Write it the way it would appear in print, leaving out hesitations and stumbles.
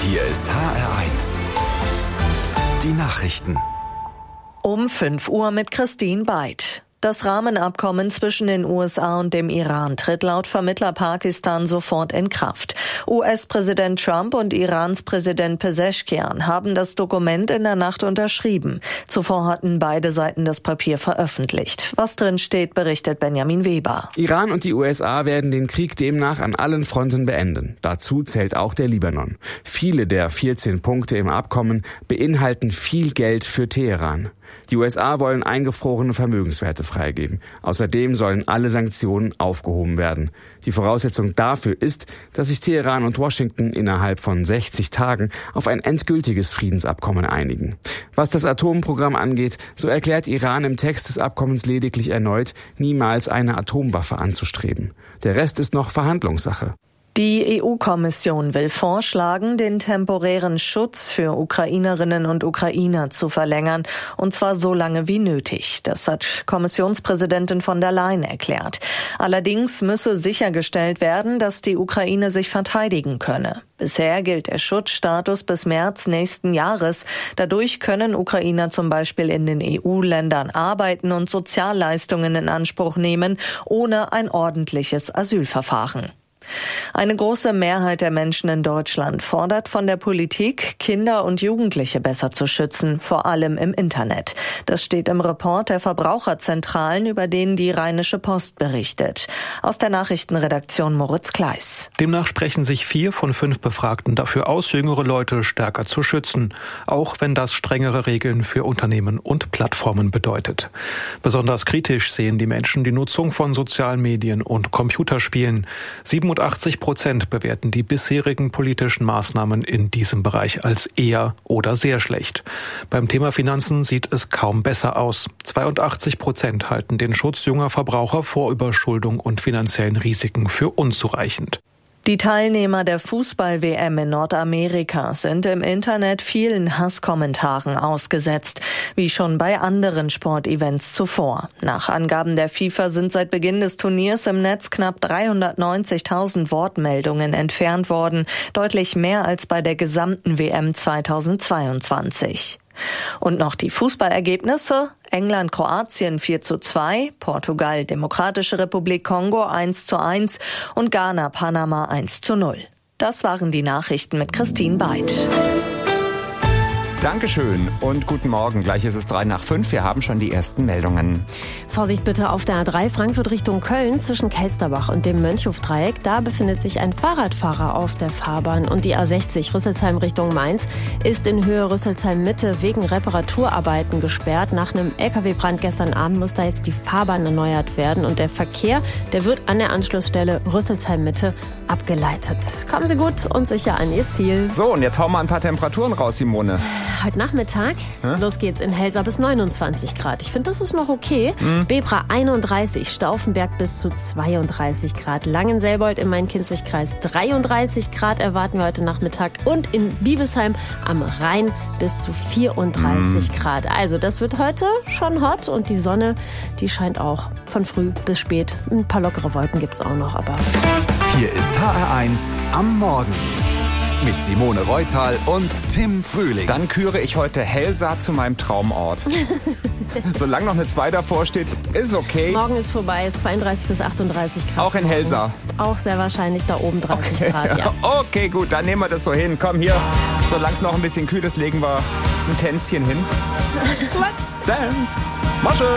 Hier ist HR1. Die Nachrichten. Um 5 Uhr mit Christine Beid. Das Rahmenabkommen zwischen den USA und dem Iran tritt laut Vermittler Pakistan sofort in Kraft. US-Präsident Trump und Irans Präsident Pezeshkian haben das Dokument in der Nacht unterschrieben. Zuvor hatten beide Seiten das Papier veröffentlicht. Was drin steht, berichtet Benjamin Weber. Iran und die USA werden den Krieg demnach an allen Fronten beenden. Dazu zählt auch der Libanon. Viele der 14 Punkte im Abkommen beinhalten viel Geld für Teheran. Die USA wollen eingefrorene Vermögenswerte freigeben. Außerdem sollen alle Sanktionen aufgehoben werden. Die Voraussetzung dafür ist, dass sich Teheran und Washington innerhalb von 60 Tagen auf ein endgültiges Friedensabkommen einigen. Was das Atomprogramm angeht, so erklärt Iran im Text des Abkommens lediglich erneut, niemals eine Atomwaffe anzustreben. Der Rest ist noch Verhandlungssache. Die EU-Kommission will vorschlagen, den temporären Schutz für Ukrainerinnen und Ukrainer zu verlängern, und zwar so lange wie nötig. Das hat Kommissionspräsidentin von der Leyen erklärt. Allerdings müsse sichergestellt werden, dass die Ukraine sich verteidigen könne. Bisher gilt der Schutzstatus bis März nächsten Jahres. Dadurch können Ukrainer zum Beispiel in den EU-Ländern arbeiten und Sozialleistungen in Anspruch nehmen, ohne ein ordentliches Asylverfahren. Eine große Mehrheit der Menschen in Deutschland fordert von der Politik, Kinder und Jugendliche besser zu schützen, vor allem im Internet. Das steht im Report der Verbraucherzentralen, über den die Rheinische Post berichtet. Aus der Nachrichtenredaktion Moritz Kleiss. Demnach sprechen sich 4 von 5 Befragten dafür aus, jüngere Leute stärker zu schützen, auch wenn das strengere Regeln für Unternehmen und Plattformen bedeutet. Besonders kritisch sehen die Menschen die Nutzung von sozialen Medien und Computerspielen. 87% bewerten die bisherigen politischen Maßnahmen in diesem Bereich als eher oder sehr schlecht. Beim Thema Finanzen sieht es kaum besser aus. 82% halten den Schutz junger Verbraucher vor Überschuldung und finanziellen Risiken für unzureichend. Die Teilnehmer der Fußball-WM in Nordamerika sind im Internet vielen Hasskommentaren ausgesetzt, wie schon bei anderen Sportevents zuvor. Nach Angaben der FIFA sind seit Beginn des Turniers im Netz knapp 390.000 Wortmeldungen entfernt worden, deutlich mehr als bei der gesamten WM 2022. Und noch die Fußballergebnisse: England, Kroatien 4:2, Portugal, Demokratische Republik Kongo 1:1 und Ghana, Panama 1:0. Das waren die Nachrichten mit Christine Beid. Dankeschön und guten Morgen. Gleich ist es 3:05. Wir haben schon die ersten Meldungen. Vorsicht bitte auf der A3 Frankfurt Richtung Köln zwischen Kelsterbach und dem Mönchhofdreieck. Da befindet sich ein Fahrradfahrer auf der Fahrbahn. Und die A60 Rüsselsheim Richtung Mainz ist in Höhe Rüsselsheim Mitte wegen Reparaturarbeiten gesperrt. Nach einem LKW-Brand gestern Abend muss da jetzt die Fahrbahn erneuert werden. Und der Verkehr, der wird an der Anschlussstelle Rüsselsheim Mitte abgeleitet. Kommen Sie gut und sicher an Ihr Ziel. So, und jetzt hauen wir ein paar Temperaturen raus, Simone. Heute Nachmittag, los geht's in Helsa bis 29 Grad. Ich finde, das ist noch okay. Bebra 31, Stauffenberg bis zu 32 Grad. Langenselbold im Main-Kinzig-Kreis 33 Grad erwarten wir heute Nachmittag. Und in Biebesheim am Rhein bis zu 34 Grad. Also das wird heute schon hot und die Sonne, die scheint auch von früh bis spät. Ein paar lockere Wolken gibt's auch noch, aber... Hier ist HR1 am Morgen. Mit Simone Reutal und Tim Frühling. Dann küre ich heute Helsa zu meinem Traumort. Solange noch eine 2 davor steht, ist okay. Morgen ist vorbei, 32 bis 38 Grad. Auch in Helsa? Auch sehr wahrscheinlich da oben 30 Grad, ja. Okay, gut, dann nehmen wir das so hin. Komm hier, solange es noch ein bisschen kühl ist, legen wir ein Tänzchen hin. Let's dance. Masche!